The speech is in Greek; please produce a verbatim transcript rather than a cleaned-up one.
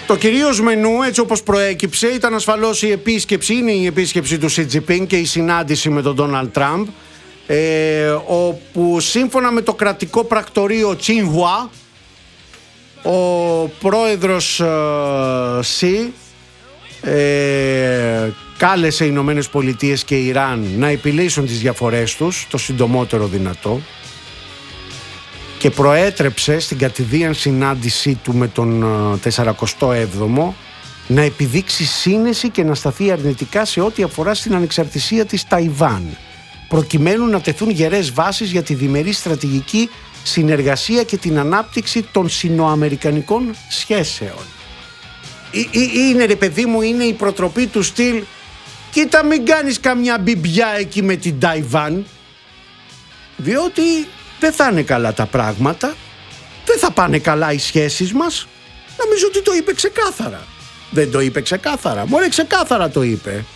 Το κυρίως μενού, έτσι όπως προέκυψε, ήταν ασφαλώς η επίσκεψη, είναι η επίσκεψη του Σι Τζινπίνγκ και η συνάντηση με τον Ντόναλντ Τραμπ, ε, όπου σύμφωνα με το κρατικό πρακτορείο Τσινχουά, ο πρόεδρος ε, Σι ε, κάλεσε οι Ηνωμένες Πολιτείες και η Ιράν να επιλύσουν τις διαφορές τους το συντομότερο δυνατό και προέτρεψε στην κατηδίαν συνάντησή του με τον σαραντά έβδομο να επιδείξει σύνεση και να σταθεί αρνητικά σε ό,τι αφορά στην ανεξαρτησία της Ταϊβάν, προκειμένου να τεθούν γερές βάσεις για τη διμερή στρατηγική συνεργασία και την ανάπτυξη των σινοαμερικανικών σχέσεων. Είναι, ρε παιδί μου, είναι η προτροπή του στυλ «Κοίτα, μην κάνεις καμιά μπιμπιά εκεί με την Ταϊβάν, διότι δεν θα είναι καλά τα πράγματα, δεν θα πάνε καλά οι σχέσεις μας». Νομίζω ότι το είπε ξεκάθαρα. Δεν το είπε ξεκάθαρα? Μωρέ, ξεκάθαρα το είπε.